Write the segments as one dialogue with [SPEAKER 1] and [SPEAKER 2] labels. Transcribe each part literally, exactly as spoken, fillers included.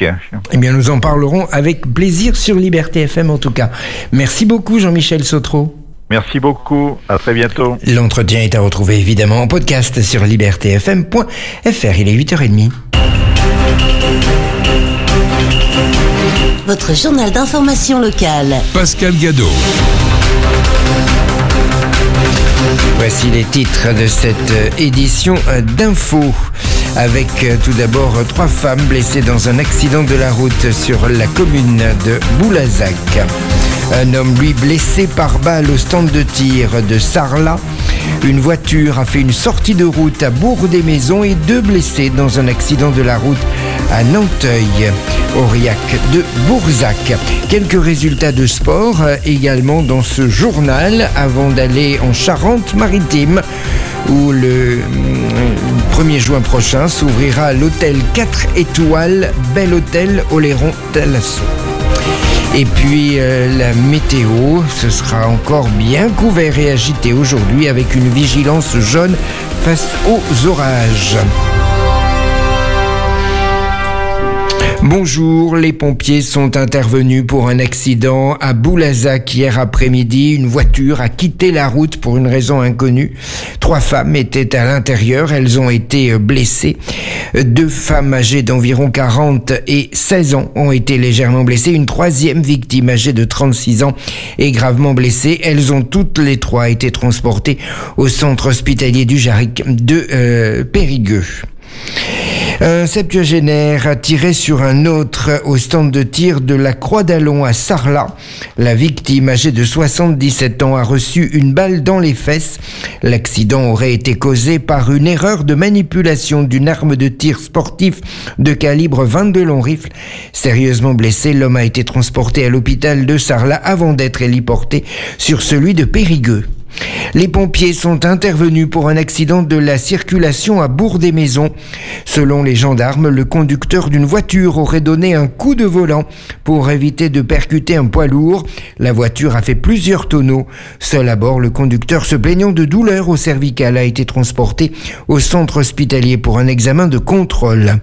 [SPEAKER 1] trafic.
[SPEAKER 2] Eh bien, nous en parlerons avec plaisir sur Liberté F M en tout cas. Merci beaucoup Jean-Michel Sautreau.
[SPEAKER 1] Merci beaucoup, à très bientôt.
[SPEAKER 2] L'entretien est à retrouver évidemment en podcast sur liberté f m point f r. Il est huit heures trente.
[SPEAKER 3] Votre journal d'information locale.
[SPEAKER 4] Pascal Gadot.
[SPEAKER 2] Voici les titres de cette édition d'Info. Avec tout d'abord trois femmes blessées dans un accident de la route sur la commune de Boulazac. Un homme, lui, blessé par balle au stand de tir de Sarlat. Une voiture a fait une sortie de route à Bourg-des-Maisons et deux blessés dans un accident de la route à Nanteuil, Aurillac de Bourzac. Quelques résultats de sport également dans ce journal avant d'aller en Charente-Maritime où le premier juin prochain s'ouvrira l'hôtel quatre étoiles Bel Hôtel Oléron Thalasso. Et puis euh, la météo, ce sera encore bien couvert et agité aujourd'hui avec une vigilance jaune face aux orages. Bonjour, les pompiers sont intervenus pour un accident à Boulazac hier après-midi. Une voiture a quitté la route pour une raison inconnue. Trois femmes étaient à l'intérieur, elles ont été blessées. Deux femmes âgées d'environ quarante et seize ans ont été légèrement blessées. Une troisième victime âgée de trente-six ans est gravement blessée. Elles ont toutes les trois été transportées au centre hospitalier du Jarric de euh, Périgueux. Un septuagénaire a tiré sur un autre au stand de tir de la Croix d'Allon à Sarlat. La victime, âgée de soixante-dix-sept ans, a reçu une balle dans les fesses. L'accident aurait été causé par une erreur de manipulation d'une arme de tir sportif de calibre vingt-deux long rifle. Sérieusement blessé, l'homme a été transporté à l'hôpital de Sarlat avant d'être héliporté sur celui de Périgueux. Les pompiers sont intervenus pour un accident de la circulation à Bourg-des-Maisons. Selon les gendarmes, le conducteur d'une voiture aurait donné un coup de volant pour éviter de percuter un poids lourd. La voiture a fait plusieurs tonneaux. Seul à bord, le conducteur, se plaignant de douleurs au cervical, a été transporté au centre hospitalier pour un examen de contrôle.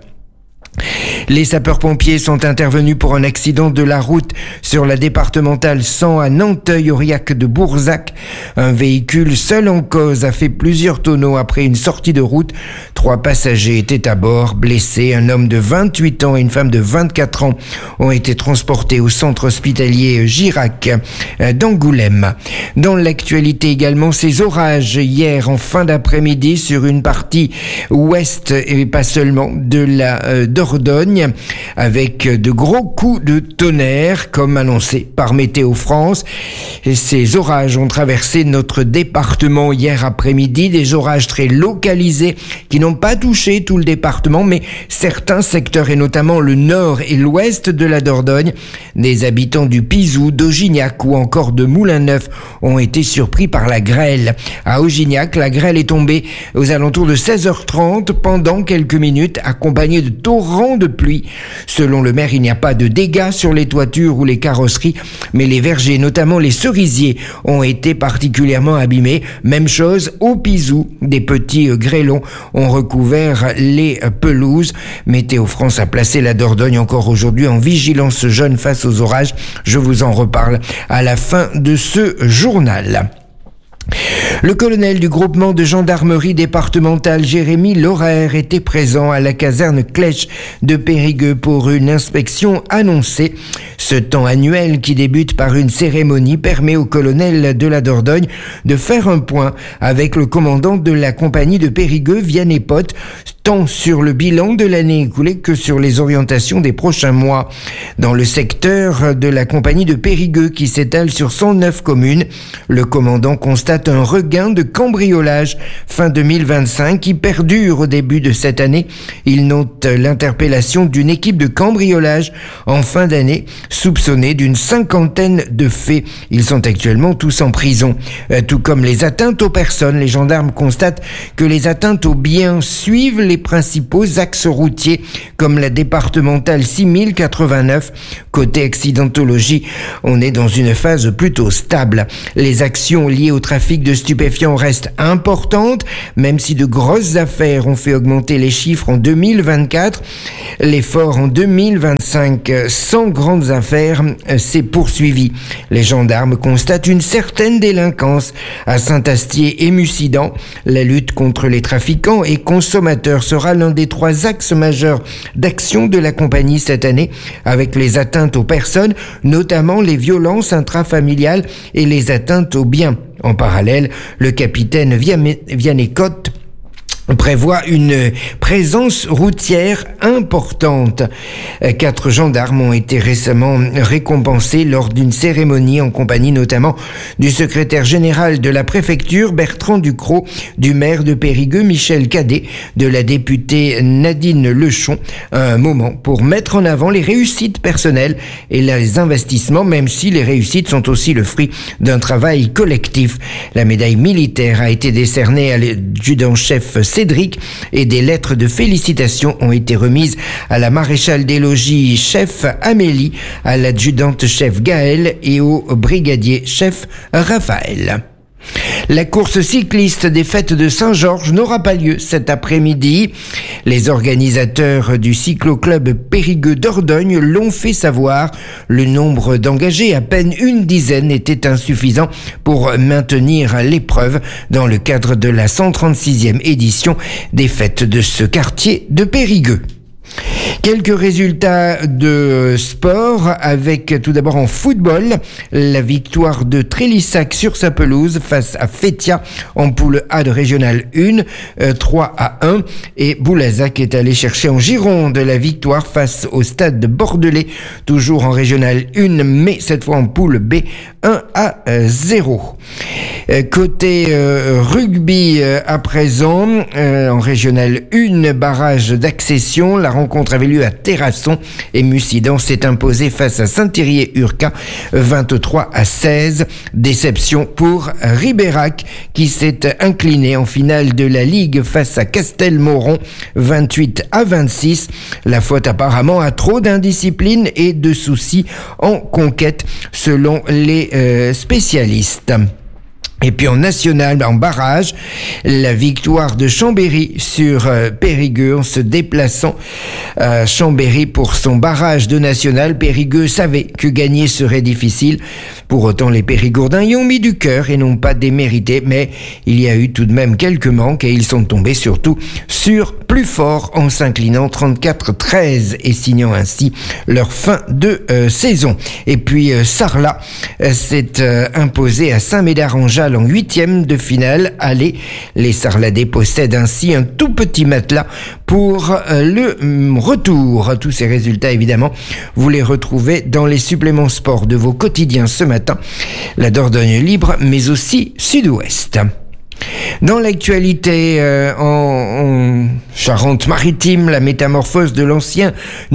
[SPEAKER 2] Les sapeurs-pompiers sont intervenus pour un accident de la route sur la départementale cent à Nanteuil-Aurillac de Bourzac. Un véhicule seul en cause a fait plusieurs tonneaux après une sortie de route. Trois passagers étaient à bord, blessés. Un homme de vingt-huit ans et une femme de vingt-quatre ans ont été transportés au centre hospitalier Girac d'Angoulême. Dans l'actualité également, ces orages hier en fin d'après-midi sur une partie ouest et pas seulement de la euh, Dordogne, avec de gros coups de tonnerre comme annoncé par Météo France. Et ces orages ont traversé notre département hier après-midi, des orages très localisés qui n'ont pas touché tout le département mais certains secteurs et notamment le nord et l'ouest de la Dordogne. Des habitants du Pizou, d'Augignac ou encore de Moulin-Neuf ont été surpris par la grêle. À Augignac, la grêle est tombée aux alentours de seize heures trente pendant quelques minutes accompagnée de torrents de pluie. Selon le maire, il n'y a pas de dégâts sur les toitures ou les carrosseries, mais les vergers, notamment les cerisiers, ont été particulièrement abîmés. Même chose au Pizou, des petits grêlons ont recouvert les pelouses. Météo France a placé la Dordogne encore aujourd'hui en vigilance jaune face aux orages. Je vous en reparle à la fin de ce journal. Le colonel du groupement de gendarmerie départementale Jérémy Lauraire était présent à la caserne Clèche de Périgueux pour une inspection annoncée. Ce temps annuel qui débute par une cérémonie permet au colonel de la Dordogne de faire un point avec le commandant de la compagnie de Périgueux, Vianney Pot, tant sur le bilan de l'année écoulée que sur les orientations des prochains mois. Dans le secteur de la compagnie de Périgueux qui s'étale sur cent neuf communes, le commandant constate un regain de cambriolage fin deux mille vingt-cinq qui perdure au début de cette année. Il note l'interpellation d'une équipe de cambriolage en fin d'année, soupçonnée d'une cinquantaine de faits. Ils sont actuellement tous en prison. Tout comme les atteintes aux personnes, les gendarmes constatent que les atteintes aux biens suivent les principaux axes routiers comme la départementale six mille quatre-vingt-neuf. Côté accidentologie, on est dans une phase plutôt stable. Les actions liées au trafic de stupéfiants restent importantes, même si de grosses affaires ont fait augmenter les chiffres en deux mille vingt-quatre. L'effort en deux mille vingt-cinq, sans grandes affaires, s'est poursuivi. Les gendarmes constatent une certaine délinquance à Saint-Astier et Mussidan. La lutte contre les trafiquants et consommateurs sera l'un des trois axes majeurs d'action de la compagnie cette année, avec les atteintes aux personnes, notamment les violences intrafamiliales et les atteintes aux biens. En parallèle, le capitaine Vianney Cotte prévoit une présence routière importante. Quatre gendarmes ont été récemment récompensés lors d'une cérémonie en compagnie notamment du secrétaire général de la préfecture Bertrand Ducrot, du maire de Périgueux Michel Cadet, de la députée Nadine Lechon. Un moment pour mettre en avant les réussites personnelles et les investissements, même si les réussites sont aussi le fruit d'un travail collectif. La médaille militaire a été décernée à l'adjudant-chef Cédric et des lettres de félicitations ont été remises à la maréchale des logis chef Amélie, à l'adjudante-chef Gaël et au brigadier-chef Raphaël. La course cycliste des fêtes de Saint-Georges n'aura pas lieu cet après-midi. Les organisateurs du cyclo-club Périgueux Dordogne l'ont fait savoir. Le nombre d'engagés, à peine une dizaine, était insuffisant pour maintenir l'épreuve dans le cadre de la cent trente-sixième édition des fêtes de ce quartier de Périgueux. Quelques résultats de sport avec tout d'abord en football, la victoire de Trélissac sur sa pelouse face à Fétia en poule A de Régional un, euh, trois à un, et Boulazac est allé chercher en Gironde la victoire face au stade de Bordelais, toujours en Régional un, mais cette fois en poule B, un à zéro. Euh, côté euh, rugby euh, à présent, euh, en Régional un, barrage d'accession, la rencontre avait lieu à Terrasson et Mussidan s'est imposé face à Saint-Thierry-Urca vingt-trois à seize. Déception pour Ribérac qui s'est incliné en finale de la Ligue face à Castelmoron vingt-huit à vingt-six. La faute apparemment à trop d'indiscipline et de soucis en conquête selon les euh, spécialistes. Et puis en national, en barrage, la victoire de Chambéry sur euh, Périgueux en se déplaçant à Chambéry pour son barrage de national. Périgueux savait que gagner serait difficile. Pour autant, les Périgourdins y ont mis du cœur et n'ont pas démérité, mais il y a eu tout de même quelques manques et ils sont tombés surtout sur plus fort en s'inclinant trente-quatre à treize et signant ainsi leur fin de euh, saison. Et puis euh, Sarlat euh, s'est euh, imposé à Saint-Médard-en-Jalles en huitième de finale. Allez, les Sarladais possèdent ainsi un tout petit matelas pour euh, le mm, retour. Tous ces résultats, évidemment, vous les retrouvez dans les suppléments sport de vos quotidiens ce matin. La Dordogne libre, mais aussi Sud-Ouest. Dans l'actualité, euh, en, en Charente-Maritime, la métamorphose de l'ancien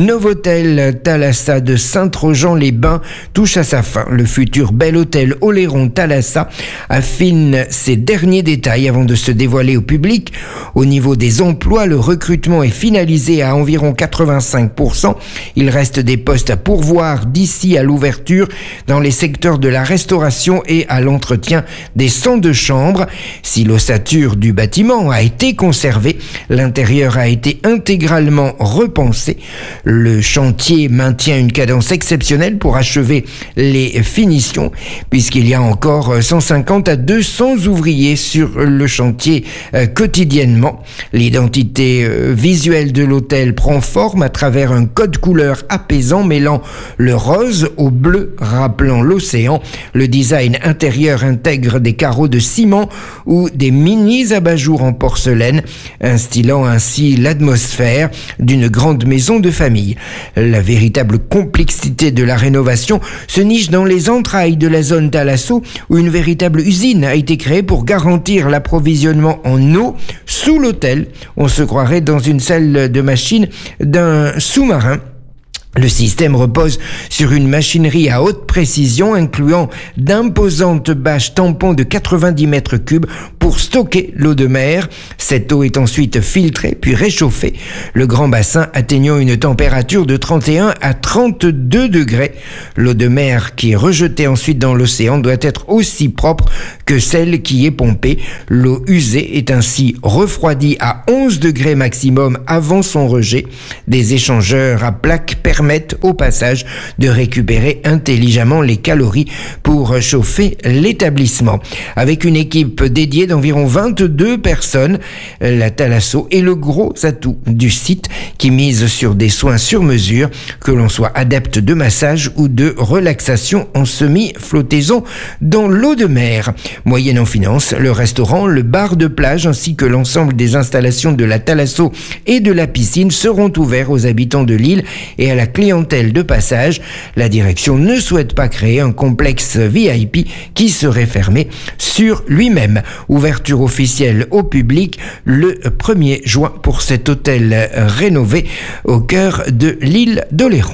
[SPEAKER 2] Novotel Thalassa de Saint-Trojan-les-Bains touche à sa fin. Le futur bel hôtel Oléron Thalassa affine ses derniers détails avant de se dévoiler au public. Au niveau des emplois, le recrutement est finalisé à environ quatre-vingt-cinq pour cent. Il reste des postes à pourvoir d'ici à l'ouverture dans les secteurs de la restauration et à l'entretien des cent deux chambres. Si l'ossature du bâtiment a été conservée, l'intérieur a été intégralement repensé. Le chantier maintient une cadence exceptionnelle pour achever les finitions, puisqu'il y a encore cent cinquante à deux cents ouvriers sur le chantier euh, quotidiennement. L'identité euh, visuelle de l'hôtel prend forme à travers un code couleur apaisant mêlant le rose au bleu rappelant l'océan. Le design intérieur intègre des carreaux de ciment ou des mini abat-jours en porcelaine, instillant ainsi l'atmosphère d'une grande maison de famille. La véritable complexité de la rénovation se niche dans les entrailles de la zone Thalasso, où une véritable usine a été créée pour garantir l'approvisionnement en eau sous l'hôtel. On se croirait dans une salle de machine d'un sous-marin. Le système repose sur une machinerie à haute précision incluant d'imposantes bâches tampons de quatre-vingt-dix mètres cubes pour stocker l'eau de mer. Cette eau est ensuite filtrée puis réchauffée, le grand bassin atteignant une température de trente et un à trente-deux degrés. L'eau de mer qui est rejetée ensuite dans l'océan doit être aussi propre que celle qui est pompée. L'eau usée est ainsi refroidie à onze degrés maximum avant son rejet. Des échangeurs à plaques permettent permettent au passage de récupérer intelligemment les calories pour chauffer l'établissement. Avec une équipe dédiée d'environ vingt-deux personnes, la Thalasso est le gros atout du site qui mise sur des soins sur mesure, que l'on soit adepte de massage ou de relaxation en semi-flottaison dans l'eau de mer. Moyennant finance, le restaurant, le bar de plage ainsi que l'ensemble des installations de la Thalasso et de la piscine seront ouverts aux habitants de l'île et à la clientèle de passage. La direction ne souhaite pas créer un complexe V I P qui serait fermé sur lui-même. Ouverture officielle au public le premier juin pour cet hôtel rénové au cœur de l'île d'Oléron.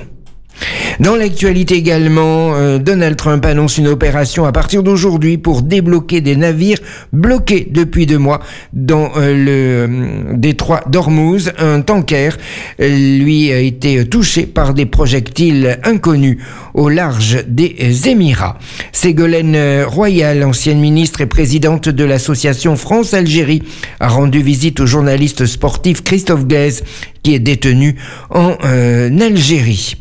[SPEAKER 2] Dans l'actualité également, euh, Donald Trump annonce une opération à partir d'aujourd'hui pour débloquer des navires bloqués depuis deux mois dans euh, le euh, détroit d'Ormuz. Un tanker, euh, lui, a été touché par des projectiles inconnus au large des Émirats. Ségolène Royal, ancienne ministre et présidente de l'association France-Algérie, a rendu visite au journaliste sportif Christophe Glaise, qui est détenu en euh, Algérie.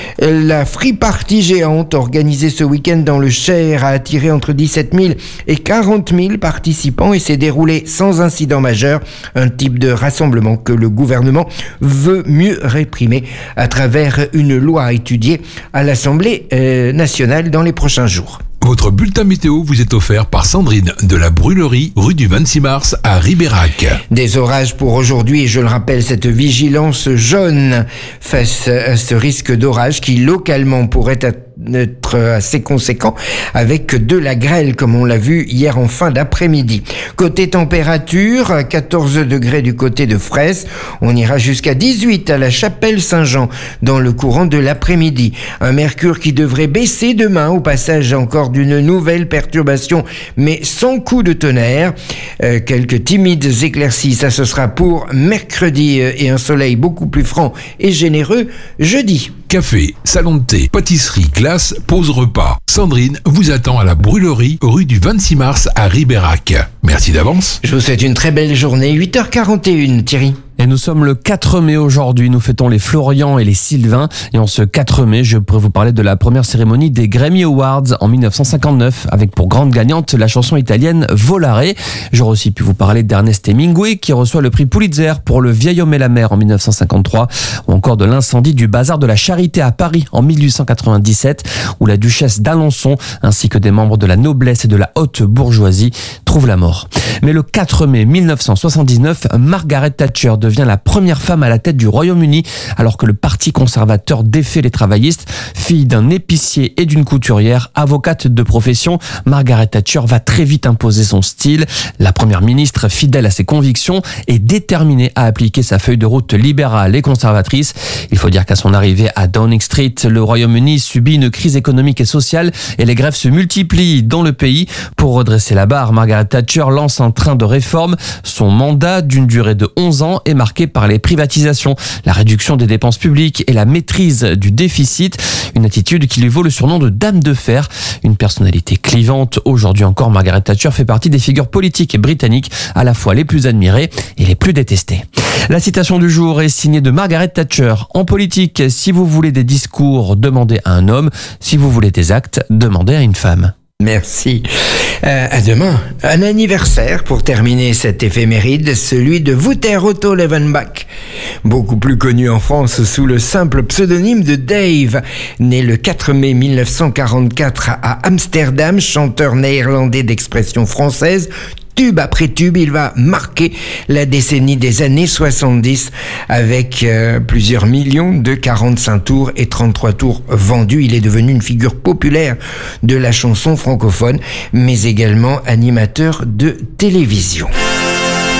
[SPEAKER 2] La Free Party géante organisée ce week-end dans le Cher a attiré entre dix-sept mille et quarante mille participants et s'est déroulée sans incident majeur, un type de rassemblement que le gouvernement veut mieux réprimer à travers une loi étudiée à l'Assemblée euh, nationale dans les prochains jours.
[SPEAKER 4] Votre bulletin météo vous est offert par Sandrine de la Brûlerie, rue du vingt-six mars à Ribérac.
[SPEAKER 2] Des orages pour aujourd'hui et je le rappelle, cette vigilance jaune face à ce risque d'orage qui localement pourrait être assez conséquent avec de la grêle comme on l'a vu hier en fin d'après-midi. Côté température, quatorze degrés du côté de Fraisse, on ira jusqu'à dix-huit à la Chapelle-Saint-Jean dans le courant de l'après-midi. Un mercure qui devrait baisser demain au passage encore d'une nouvelle perturbation mais sans coup de tonnerre. Euh, quelques timides éclaircies, ça ce sera pour mercredi et un soleil beaucoup plus franc et généreux jeudi.
[SPEAKER 4] Café, salon de thé, pâtisserie, glace, pause repas. Sandrine vous attend à la Brûlerie, rue du vingt-six mars à Ribérac. Merci d'avance.
[SPEAKER 2] Je vous souhaite une très belle journée. huit heures quarante et une, Thierry.
[SPEAKER 5] Et nous sommes le quatre mai aujourd'hui, nous fêtons les Florian et les Sylvain. Et en ce quatre mai, je pourrais vous parler de la première cérémonie des Grammy Awards en dix-neuf cent cinquante-neuf, avec pour grande gagnante la chanson italienne Volare. J'aurais aussi pu vous parler d'Ernest Hemingway, qui reçoit le prix Pulitzer pour Le vieil homme et la mer en dix-neuf cent cinquante-trois, ou encore de l'incendie du bazar de la Charité à Paris en mille huit cent quatre-vingt-dix-sept, où la duchesse d'Alençon, ainsi que des membres de la noblesse et de la haute bourgeoisie, trouvent la mort. Mais le quatre mai mille neuf cent soixante-dix-neuf, Margaret Thatcher devient la première femme à la tête du Royaume-Uni, alors que le parti conservateur défait les travaillistes. Fille d'un épicier et d'une couturière, avocate de profession, Margaret Thatcher va très vite imposer son style. La première ministre, fidèle à ses convictions, est déterminée à appliquer sa feuille de route libérale et conservatrice. Il faut dire qu'à son arrivée à Downing Street, le Royaume-Uni subit une crise économique et sociale et les grèves se multiplient dans le pays. Pour redresser la barre, Margaret Thatcher lance un train de réformes. Son mandat, d'une durée de onze ans, est marqué par les privatisations, la réduction des dépenses publiques et la maîtrise du déficit. Une attitude qui lui vaut le surnom de Dame de Fer. Une personnalité clivante. Aujourd'hui encore, Margaret Thatcher fait partie des figures politiques britanniques à la fois les plus admirées et les plus détestées. La citation du jour est signée de Margaret Thatcher. En politique, si vous voulez des discours, demandez à un homme. Si vous voulez des actes, demandez à une femme.
[SPEAKER 2] Merci. Euh, à demain. Un anniversaire pour terminer cette éphéméride, celui de Wouter Otto Levenbach, beaucoup plus connu en France sous le simple pseudonyme de Dave. Né le quatre mai mille neuf cent quarante-quatre à Amsterdam, chanteur néerlandais d'expression française, tube après tube, il va marquer la décennie des années soixante-dix avec euh, plusieurs millions de quarante-cinq tours et trente-trois tours vendus. Il est devenu une figure populaire de la chanson francophone, mais également animateur de télévision.